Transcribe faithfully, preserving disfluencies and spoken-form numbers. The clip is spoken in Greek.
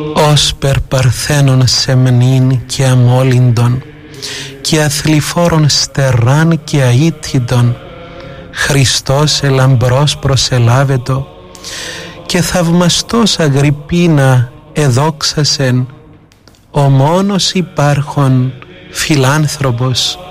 όσπερ παρθένων σεμνήν και αμόλυντον και αθλιφόρων στεράν και αίτητον, Χριστός ελαμπρός προσελάβετο και θαυμαστός Αγρυππίνα εδόξασεν, ο μόνος υπάρχον φιλάνθρωπος